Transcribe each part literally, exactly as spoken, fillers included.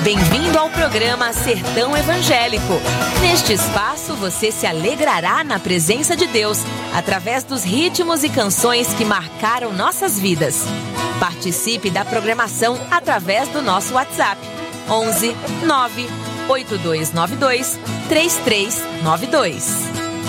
Bem-vindo ao programa Sertão Evangélico. Neste espaço você se alegrará na presença de Deus, através dos ritmos e canções que marcaram nossas vidas. Participe da programação através do nosso WhatsApp onze nove oito dois nove dois três três nove dois.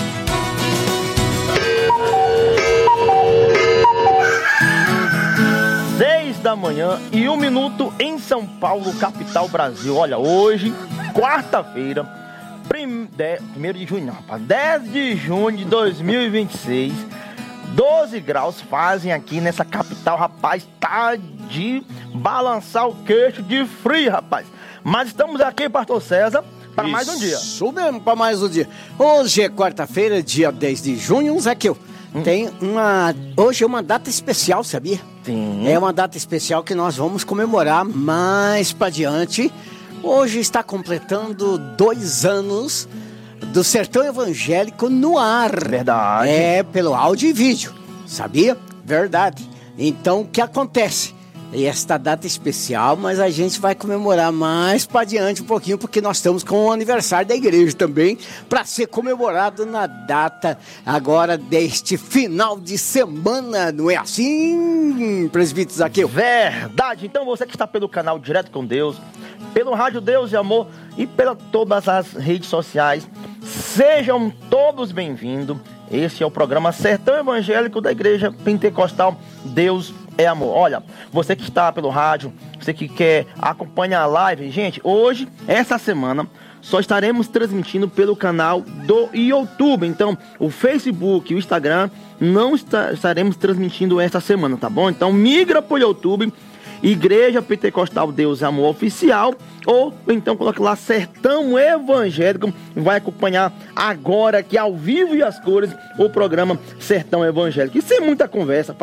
Seis da manhã e um minuto em São Paulo, capital Brasil. Olha, hoje, quarta-feira, primeiro de junho, não, rapaz, dez de junho de dois mil e vinte e seis, doze graus fazem aqui nessa capital, rapaz, tá de balançar o queixo de frio, rapaz. Mas estamos aqui, pastor César, para mais um dia. Isso mesmo, para mais um dia. Hoje é quarta-feira, dia dez de junho, Zaqueu. Hum. Tem uma... Hoje é uma data especial, sabia? Sim. É uma data especial que nós vamos comemorar mais para diante. Hoje está completando dois anos do Sertão Evangélico no ar. Verdade. É, pelo áudio e vídeo, sabia? Verdade. Então, o que acontece? E esta data especial, mas a gente vai comemorar mais para diante um pouquinho, porque nós estamos com o aniversário da igreja também, para ser comemorado na data agora deste final de semana, não é assim, presbítero Zaqueu? Verdade. Então você que está pelo canal Direto com Deus, pelo Rádio Deus e Amor e pelas todas as redes sociais, sejam todos bem-vindos. Esse é o programa Sertão Evangélico da Igreja Pentecostal Deus é Amor. Olha, você que está pelo rádio, você que quer acompanhar a live, gente, hoje, essa semana, só estaremos transmitindo pelo canal do YouTube. Então, o Facebook e o Instagram não está, estaremos transmitindo essa semana, tá bom? Então, migra para o YouTube, Igreja Pentecostal Deus é Amor Oficial, ou então coloque lá Sertão Evangélico e vai acompanhar agora aqui ao vivo e às cores o programa Sertão Evangélico. E sem muita conversa,